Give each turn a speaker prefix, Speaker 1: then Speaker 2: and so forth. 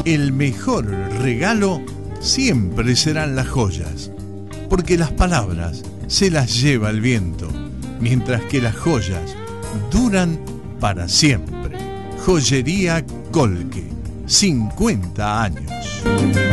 Speaker 1: El mejor regalo siempre serán las joyas, porque las palabras se las lleva el viento, mientras que las joyas duran para siempre. Joyería Colque, 50 años.